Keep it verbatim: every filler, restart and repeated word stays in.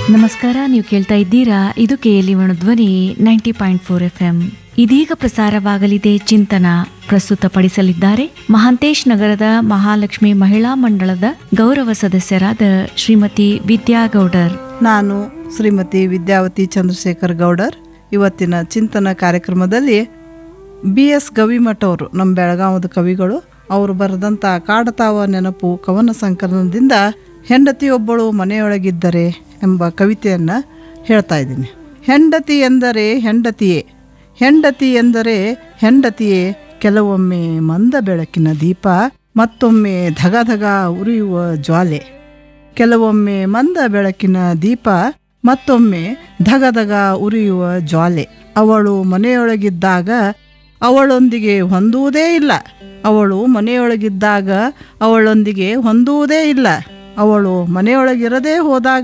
ನಮಸ್ಕಾರ, ನೀವು ಕೇಳ್ತಾ ಇದ್ದೀರಾ ಇದು ಕೆಎಲ್ಇ ಧ್ವನಿ ninety point four F M. ಇದೀಗ ಪ್ರಸಾರವಾಗಲಿದೆ ಚಿಂತನ. ಪ್ರಸ್ತುತಪಡಿಸಲಿದ್ದಾರೆ ಮಹಾಂತೇಶ್ ನಗರದ ಮಹಾಲಕ್ಷ್ಮಿ ಮಹಿಳಾ ಮಂಡಳದ ಗೌರವ ಸದಸ್ಯರಾದ ಶ್ರೀಮತಿ ವಿದ್ಯಾಗೌಡರ್. ನಾನು ಶ್ರೀಮತಿ ವಿದ್ಯಾವತಿ ಚಂದ್ರಶೇಖರ್ ಗೌಡರ್. ಇವತ್ತಿನ ಚಿಂತನ ಕಾರ್ಯಕ್ರಮದಲ್ಲಿ ಬಿ ಎಸ್ ಗವಿಮಠ ಅವರು, ನಮ್ಮ ಬೆಳಗಾವದ ಕವಿಗಳು, ಅವರು ಬರೆದಂಥ ಕಾಡತಾವ ನೆನಪು ಕವನ ಸಂಕಲನದಿಂದ ಹೆಂಡತಿಯೊಬ್ಬಳು ಮನೆಯೊಳಗಿದ್ದರೆ ಎಂಬ ಕವಿತೆಯನ್ನು ಹೇಳ್ತಾ ಇದ್ದೀನಿ. ಹೆಂಡತಿ ಎಂದರೆ ಹೆಂಡತಿಯೇ, ಹೆಂಡತಿ ಎಂದರೆ ಹೆಂಡತಿಯೇ, ಕೆಲವೊಮ್ಮೆ ಮಂದ ಬೆಳಕಿನ ದೀಪ, ಮತ್ತೊಮ್ಮೆ ಧಗಧಗ ಉರಿಯುವ ಜ್ವಾಲೆ. ಕೆಲವೊಮ್ಮೆ ಮಂದ ಬೆಳಕಿನ ದೀಪ, ಮತ್ತೊಮ್ಮೆ ಧಗಧಗ ಉರಿಯುವ ಜ್ವಾಲೆ. ಅವಳು ಮನೆಯೊಳಗಿದ್ದಾಗ ಅವಳೊಂದಿಗೆ ಹೊಂದುವುದೇ ಇಲ್ಲ. ಅವಳು ಮನೆಯೊಳಗಿದ್ದಾಗ ಅವಳೊಂದಿಗೆ ಹೊಂದುವುದೇ ಇಲ್ಲ. ಅವಳು ಮನೆಯೊಳಗಿರದೇ ಹೋದಾಗ